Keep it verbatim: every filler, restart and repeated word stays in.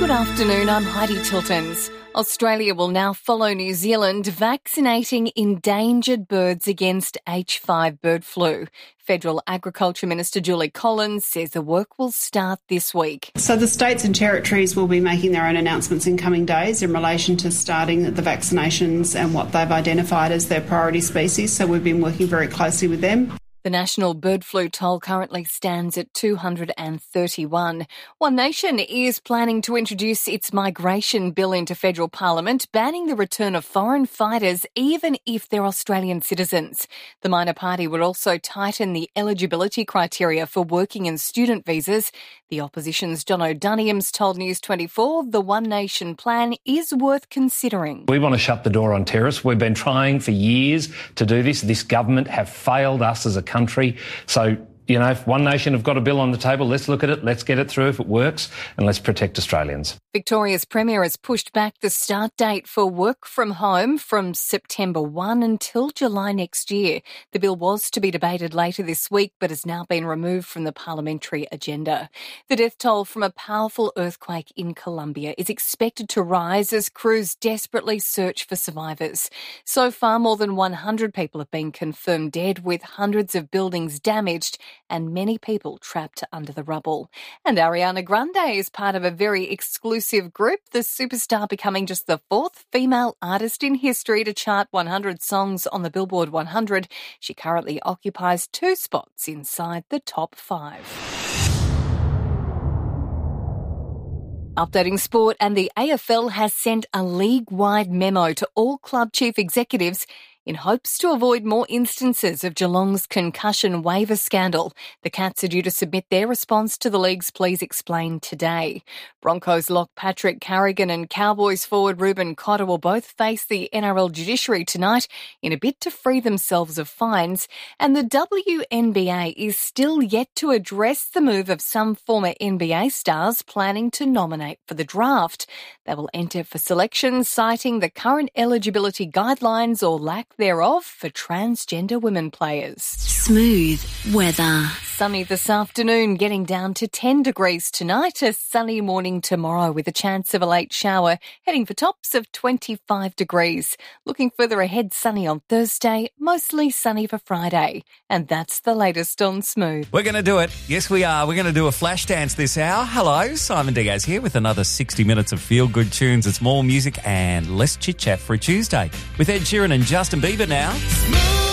Good afternoon, I'm Heidi Tiltons. Australia will now follow New Zealand vaccinating endangered birds against H five bird flu. Federal Agriculture Minister Julie Collins says the work will start this week. So the states and territories will be making their own announcements in coming days in relation to starting the vaccinations and what they've identified as their priority species. So we've been working very closely with them. The national bird flu toll currently stands at two hundred thirty-one. One Nation is planning to introduce its migration bill into federal parliament, banning the return of foreign fighters even if they're Australian citizens. The minor party would also tighten the eligibility criteria for working and student visas. The opposition's John O'Duniam's told News twenty-four the One Nation plan is worth considering. We want to shut the door on terrorists. We've been trying for years to do this. This government have failed us as a country. So, you know, if One Nation have got a bill on the table, let's look at it, let's get it through if it works, and let's protect Australians. Victoria's Premier has pushed back the start date for work from home from September first until July next year. The bill was to be debated later this week, but has now been removed from the parliamentary agenda. The death toll from a powerful earthquake in Colombia is expected to rise as crews desperately search for survivors. So far, more than one hundred people have been confirmed dead, with hundreds of buildings damaged and many people trapped under the rubble. And Ariana Grande is part of a very exclusive group, the superstar becoming just the fourth female artist in history to chart one hundred songs on the Billboard one hundred. She currently occupies two spots inside the top five. Updating sport, and the A F L has sent a league-wide memo to all club chief executives in hopes to avoid more instances of Geelong's concussion waiver scandal. The Cats are due to submit their response to the league's Please Explain today. Broncos lock Patrick Carrigan and Cowboys forward Ruben Cotter will both face the N R L judiciary tonight in a bid to free themselves of fines. And the W N B A is still yet to address the move of some former N B A stars planning to nominate for the draft. They will enter for selection, citing the current eligibility guidelines or lack thereof for transgender women players. Smooth weather. Sunny this afternoon, getting down to ten degrees tonight. A sunny morning tomorrow with a chance of a late shower, heading for tops of twenty-five degrees. Looking further ahead, sunny on Thursday, mostly sunny for Friday. And that's the latest on Smooth. We're going to do it. Yes, we are. We're going to do a flash dance this hour. Hello, Simon Diaz here with another sixty minutes of feel-good tunes. It's more music and less chit-chat for a Tuesday with Ed Sheeran and Justin Bieber now.